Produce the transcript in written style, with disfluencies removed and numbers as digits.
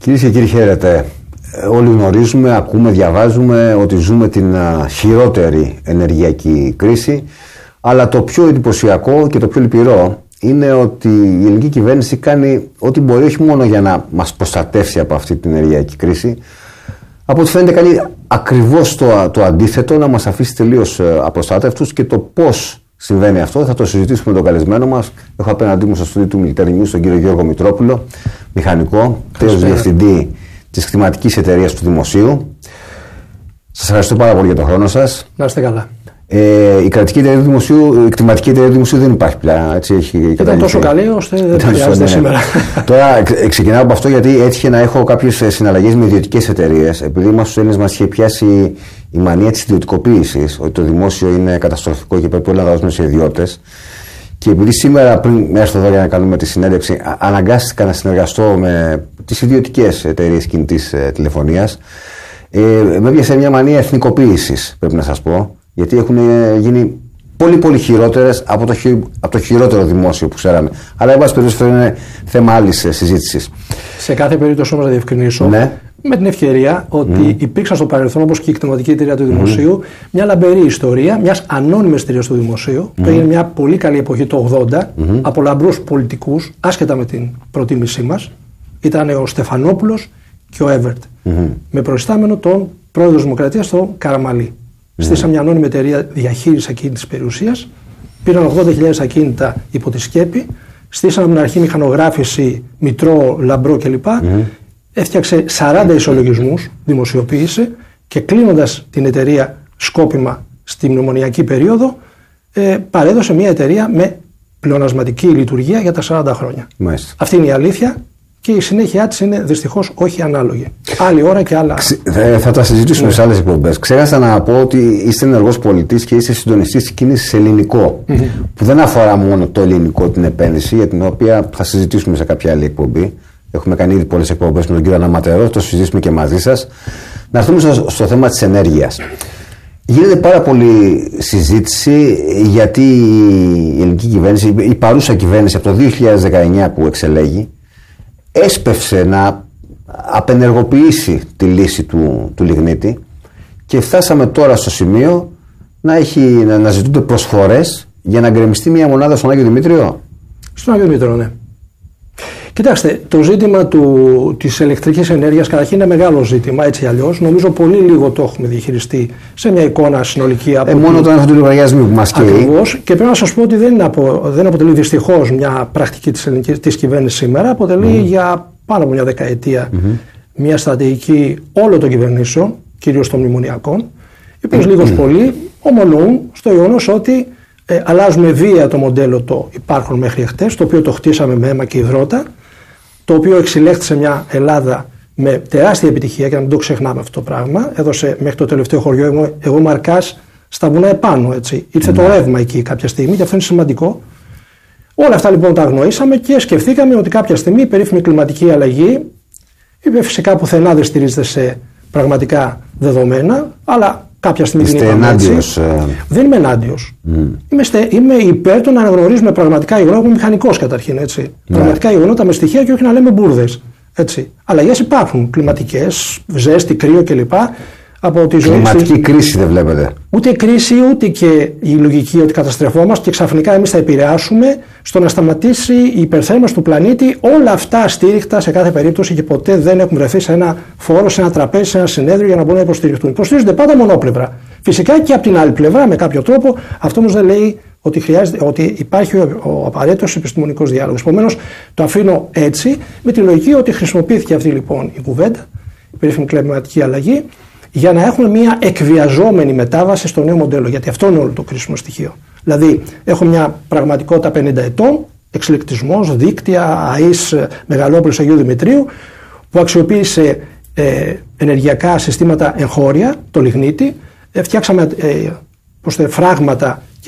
Κυρίες και κύριοι, χαίρετε. Όλοι γνωρίζουμε, ακούμε, διαβάζουμε ότι ζούμε την χειρότερη ενεργειακή κρίση, αλλά το πιο εντυπωσιακό και το πιο λυπηρό είναι ότι η ελληνική κυβέρνηση κάνει ό,τι μπορεί, όχι μόνο για να μας προστατεύσει από αυτή την ενεργειακή κρίση, από ό,τι φαίνεται κάνει ακριβώς το αντίθετο, να μας αφήσει τελείως απροστάτευτους. Και το πώς συμβαίνει αυτό θα το συζητήσουμε με τον καλεσμένο μας. Έχω απέναντί μου στο στούντιο του Military News τον κύριο Γιώργο Μητρόπουλο, μηχανικό, τέος διευθυντή της κτηματικής εταιρείας του Δημοσίου. Σας ευχαριστώ πάρα πολύ για τον χρόνο σας. Να είστε καλά. Η κρατική εταιρεία του Δημοσίου, η κτηματική εταιρεία του Δημοσίου δεν υπάρχει πια. Έτσι, ήταν τόσο καλή ώστε δεν χρειάζεται σήμερα. Τώρα ξεκινάω από αυτό γιατί έτυχε να έχω κάποιες συναλλαγές με ιδιωτικές εταιρείες. Επειδή μας στους Έλληνες μας είχε πιάσει η μανία της ιδιωτικοποίησης, ότι το δημόσιο είναι καταστροφικό και πρέπει όλα να δώσουμε σε ιδιώτες. Και επειδή σήμερα, πριν έρθω εδώ για να κάνουμε τη συνέντευξη, αναγκάστηκα να συνεργαστώ με τις ιδιωτικές εταιρείες κινητής τηλεφωνίας, με έπιασε μια μανία εθνικοποίησης, πρέπει να σας πω. Γιατί έχουν γίνει πολύ χειρότερες από το χειρότερο δημόσιο που ξέραμε. Αλλά εν πάση περιπτώσει αυτό είναι θέμα άλλης συζήτησης. Σε κάθε περίπτωση όμως να διευκρινίσω, ναι, με την ευκαιρία ότι υπήρξαν στο παρελθόν, όπως και η κτηματική εταιρεία του Δημοσίου, μια λαμπερή ιστορία μιας ανώνυμης εταιρείας του Δημοσίου, που έγινε μια πολύ καλή εποχή το 80, από λαμπρούς πολιτικούς, άσχετα με την προτίμησή μας. Ήταν ο Στεφανόπουλος και ο Εύερτ. Με προϊστάμενο τον πρόεδρο της Δημοκρατίας, τον Καραμαλή. Στήσαμε μια ανώνυμη εταιρεία διαχείρισης ακίνητης περιουσίας. Πήραν 80.000 ακίνητα υπό τη σκέπη. Στήσαμε την αρχή μηχανογράφηση, μητρό, λαμπρό κλπ. Έφτιαξε 40 ισολογισμούς, δημοσιοποίησε και κλείνοντας την εταιρεία σκόπιμα στη μνημονιακή περίοδο, παρέδωσε μια εταιρεία με πλεονασματική λειτουργία για τα 40 χρόνια. Μάλιστα. Αυτή είναι η αλήθεια. Και η συνέχεια της είναι δυστυχώς όχι ανάλογη. Άλλη ώρα και άλλα. Θα τα συζητήσουμε σε άλλες εκπομπές. Ξέχασα να πω ότι είστε ενεργός πολιτής και είστε συντονιστής της κίνησης ελληνικό. Που δεν αφορά μόνο το ελληνικό, την επένδυση, για την οποία θα συζητήσουμε σε κάποια άλλη εκπομπή. Έχουμε κάνει ήδη πολλές εκπομπές με τον κύριο Αναματερό, το συζητήσουμε και μαζί σας. Να έρθουμε στο θέμα της ενέργειας. Γίνεται πάρα πολύ συζήτηση γιατί η ελληνική κυβέρνηση, η παρούσα κυβέρνηση από το 2019 που εξελέγει, έσπευσε να απενεργοποιήσει τη λύση του λιγνίτη και φτάσαμε τώρα στο σημείο να ζητούνται προσφορές για να γκρεμιστεί μια μονάδα στον Άγιο Δημήτριο. Στον Άγιο Δημήτριο, ναι. Κοιτάξτε, το ζήτημα της ηλεκτρικής ενέργειας καταρχήν είναι μεγάλο ζήτημα, έτσι ή αλλιώς. Νομίζω πολύ λίγο το έχουμε διαχειριστεί σε μια εικόνα συνολική. Μόνο τον αυτό του λογαριασμού που μας καίει. Ακριβώς. Και πρέπει να σας πω ότι δεν αποτελεί δυστυχώς μια πρακτική της κυβέρνησης σήμερα. Αποτελεί για πάνω από μια δεκαετία μια στρατηγική όλων των κυβερνήσεων, κυρίως των μνημονιακών, οι οποίες λίγος πολύ ομολογούν στο γεγονός ότι αλλάζουμε βία το μοντέλο το υπάρχον μέχρι χτες, το οποίο το χτίσαμε με αίμα και υδρότα, το οποίο εξηλέχθησε μια Ελλάδα με τεράστια επιτυχία και να μην το ξεχνάμε αυτό το πράγμα. Έδωσε μέχρι το τελευταίο χωριό, εγώ Μαρκάς, στα βουνά επάνω. Έτσι. Ήρθε το ρεύμα εκεί κάποια στιγμή και αυτό είναι σημαντικό. Όλα αυτά λοιπόν τα αγνοήσαμε και σκεφτήκαμε ότι κάποια στιγμή η περίφημη κλιματική αλλαγή, φυσικά πουθενά δεν στηρίζεται σε πραγματικά δεδομένα, αλλά κάποια στιγμή την είπαμε έτσι. Δεν είμαι ενάντιος. Είμαι υπέρ του να αναγνωρίζουμε πραγματικά γεγονότα. Είμαι μηχανικός καταρχήν. Έτσι. Πραγματικά γεγονότα με στοιχεία και όχι να λέμε μπουρδες. Αλλαγές υπάρχουν. Κλιματικές, ζέστη, κρύο κλπ. Από τη ζωή. Κλιματική κρίση δεν βλέπετε. Ούτε κρίση, ούτε και η λογική ότι καταστρεφόμαστε και ξαφνικά εμείς θα επηρεάσουμε στο να σταματήσει η υπερθέρμανση του πλανήτη. Όλα αυτά αστήριχτα σε κάθε περίπτωση και ποτέ δεν έχουν βρεθεί σε ένα φόρο, σε ένα τραπέζι, σε ένα συνέδριο για να μπορούν να υποστηριχτούν. Υποστηρίζονται πάντα μονόπλευρα. Φυσικά και από την άλλη πλευρά με κάποιο τρόπο. Αυτό όμως δεν λέει ότι υπάρχει ο απαραίτητος επιστημονικός διάλογος. Επομένως το αφήνω έτσι με τη λογική ότι χρησιμοποιήθηκε αυτή λοιπόν η κουβέντα, η περίφημη κλιματική αλλαγή, για να έχουμε μια εκβιαζόμενη μετάβαση στο νέο μοντέλο. Γιατί αυτό είναι όλο το κρίσιμο στοιχείο. Δηλαδή, έχω μια πραγματικότητα 50 ετών, εξελεκτισμός, δίκτυα, ΑΕΣ, Μεγαλόπολης Αγίου Δημητρίου, που αξιοποίησε ενεργειακά συστήματα εγχώρια, το λιγνίτη, φτιάξαμε φράγματα